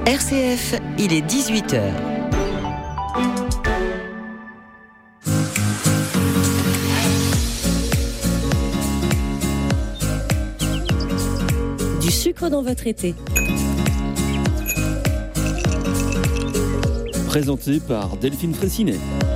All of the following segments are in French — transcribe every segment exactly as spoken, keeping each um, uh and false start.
R C F, il est dix-huit heures. Du sucre dans votre été. Présenté par Delphine Fraissinet.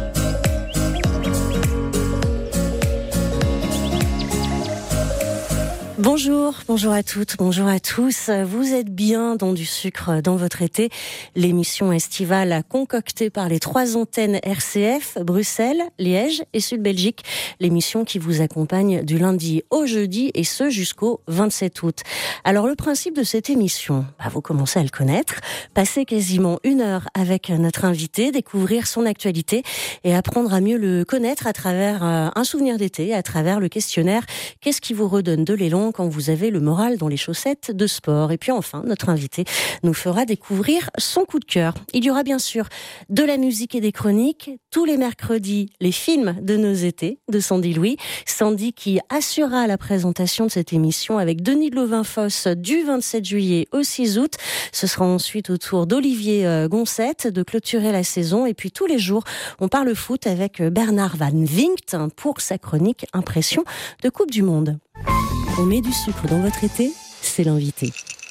Bonjour, bonjour à toutes, bonjour à tous. Vous êtes bien dans du sucre dans votre été, l'émission estivale concoctée par les trois antennes R C F, Bruxelles, Liège et Sud-Belgique. L'émission qui vous accompagne du lundi au jeudi et ce jusqu'au vingt-sept août. Alors le principe de cette émission, bah, vous commencez à le connaître, passer quasiment une heure avec notre invité, découvrir son actualité et apprendre à mieux le connaître à travers un souvenir d'été, à travers le questionnaire. Qu'est-ce qui vous redonne de l'élan quand vous avez le moral dans les chaussettes de sport? Et puis enfin, notre invité nous fera découvrir son coup de cœur. Il y aura bien sûr de la musique et des chroniques. Tous les mercredis, les films de nos étés de Sandy Louis. Sandy qui assurera la présentation de cette émission avec Denis de Lovin-Fosse du vingt-sept juillet au six août. Ce sera ensuite au tour d'Olivier Goncette de clôturer la saison. Et puis tous les jours, on parle foot avec Bernard Van Vinkt pour sa chronique Impression de Coupe du Monde. On met du sucre dans votre été, c'est l'invité.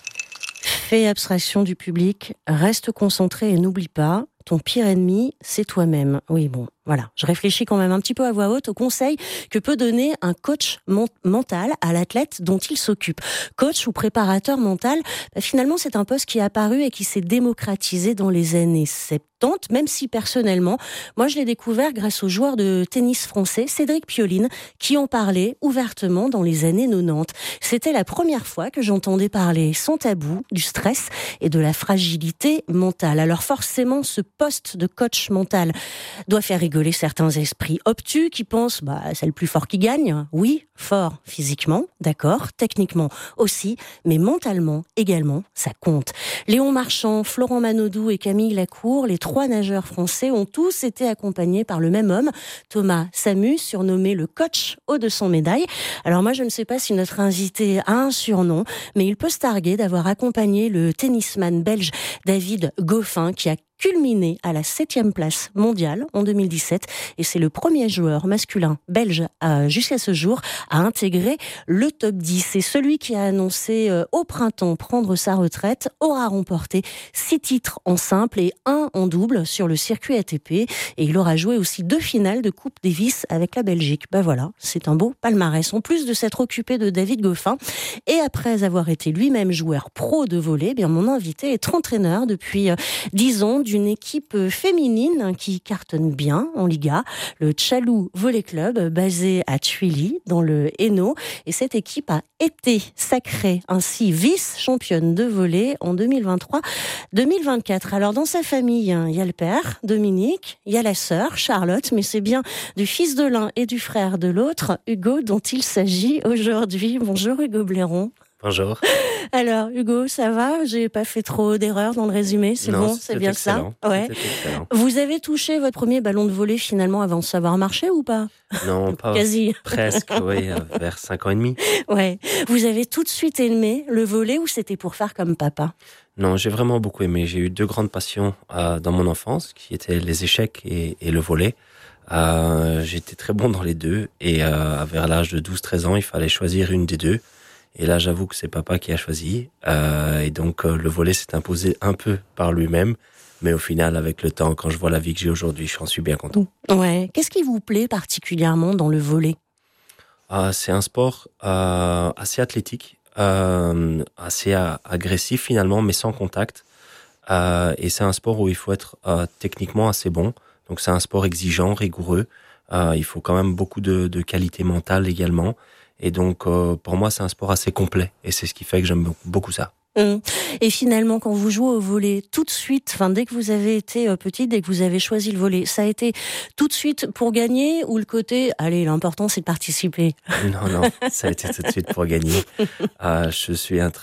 Fais abstraction du public, reste concentré et n'oublie pas, ton pire ennemi, c'est toi-même. Oui, bon, voilà. Je réfléchis quand même un petit peu à voix haute au conseil que peut donner un coach mon- mental à l'athlète dont il s'occupe. Coach ou préparateur mental, bah finalement, c'est un poste qui est apparu et qui s'est démocratisé dans les années soixante-dix, même si personnellement, moi je l'ai découvert grâce au joueur de tennis français Cédric Pioline, qui en parlait ouvertement dans les années quatre-vingt-dix. C'était la première fois que j'entendais parler sans tabou du stress et de la fragilité mentale. Alors forcément, ce poste de coach mental doit faire rigoler certains esprits obtus qui pensent bah c'est le plus fort qui gagne. Oui, fort physiquement, d'accord, techniquement aussi, mais mentalement également, ça compte. Léon Marchand, Florent Manodou et Camille Lacour, les trois nageurs français ont tous été accompagnés par le même homme, Thomas Samu, surnommé le coach aux deux cents médailles. Alors moi je ne sais pas si notre invité a un surnom, mais il peut se targuer d'avoir accompagné le tennisman belge David Goffin qui a culminé à la septième place mondiale en deux mille dix-sept et c'est le premier joueur masculin belge à, jusqu'à ce jour à intégrer le top dix. Et celui qui a annoncé euh, au printemps prendre sa retraite aura remporté six titres en simple et un en double sur le circuit A T P et il aura joué aussi deux finales de Coupe Davis avec la Belgique. Ben voilà, c'est un beau palmarès. En plus de s'être occupé de David Goffin et après avoir été lui-même joueur pro de volley, bien mon invité est entraîneur depuis euh, dix ans d'une équipe féminine qui cartonne bien en Liga, le Tchalou Volley Club, basé à Tuilly, dans le Hainaut. Et cette équipe a été sacrée ainsi vice-championne de volley en deux mille vingt-trois deux mille vingt-quatre. Alors dans sa famille, il y a le père, Dominique, il y a la sœur, Charlotte, mais c'est bien du fils de l'un et du frère de l'autre, Hugo, dont il s'agit aujourd'hui. Bonjour Hugo Blairon. Bonjour. Alors, Hugo, ça va? J'ai pas fait trop d'erreurs dans le résumé, c'est non, bon, c'est bien excellent. ça? Ouais. Vous avez touché votre premier ballon de volley finalement avant de savoir marcher ou pas? Non, pas quasi. Presque, oui, vers cinq ans et demi. Ouais. Vous avez tout de suite aimé le volley ou c'était pour faire comme papa? Non, j'ai vraiment beaucoup aimé. J'ai eu deux grandes passions euh, dans mon enfance, qui étaient les échecs et, et le volley. Euh, j'étais très bon dans les deux et euh, vers l'âge de douze treize ans, il fallait choisir une des deux. Et là, j'avoue que c'est papa qui a choisi. Euh, et donc, euh, le volley s'est imposé un peu par lui-même. Mais au final, avec le temps, quand je vois la vie que j'ai aujourd'hui, j'en suis bien content. Ouais. Qu'est-ce qui vous plaît particulièrement dans le volley? euh, C'est un sport euh, assez athlétique, euh, assez a- agressif finalement, mais sans contact. Euh, et c'est un sport où il faut être euh, techniquement assez bon. Donc, c'est un sport exigeant, rigoureux. Euh, il faut quand même beaucoup de, de qualité mentale également. Et donc, euh, pour moi, c'est un sport assez complet. Et c'est ce qui fait que j'aime beaucoup ça. Mmh. Et finalement, quand vous jouez au volley, tout de suite, enfin dès que vous avez été euh, petite, dès que vous avez choisi le volley, ça a été tout de suite pour gagner ou le côté, allez, l'important c'est de participer? Non, non, ça a été tout de suite pour gagner. Euh, je suis un